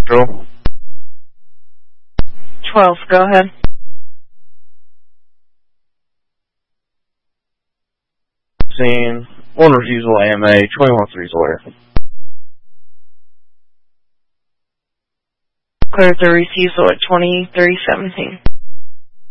Patrol. 12, go ahead. Scene, 1 refusal AMA, 21-3's lawyer. Clear the refusal at 2317.